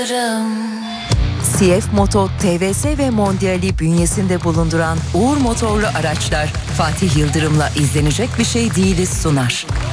CF Moto, TVS ve Mondial'i bünyesinde bulunduran Uğur Motorlu Araçlar, Fatih Yıldırım'la izlenecek bir şey değiliz sunar.